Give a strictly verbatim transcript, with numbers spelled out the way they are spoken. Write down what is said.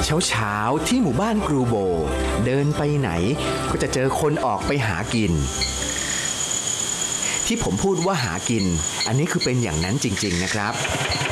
เช้าๆที่หมู่บ้านกรูโบเดินไปไหนก็จะเจอคนออกไปหากินที่ผมพูดว่าหากินอันนี้คือเป็นอย่างนั้นจริงๆนะครับ